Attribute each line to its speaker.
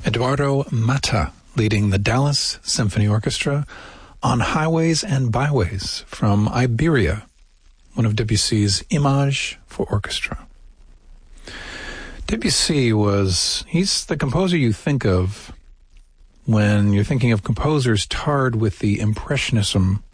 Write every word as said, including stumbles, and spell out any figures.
Speaker 1: Eduardo Mata leading the Dallas Symphony Orchestra on Highways and Byways from Iberia, one of Debussy's Images for Orchestra. Debussy was, he's the composer you think of when you're thinking of composers tarred with the Impressionism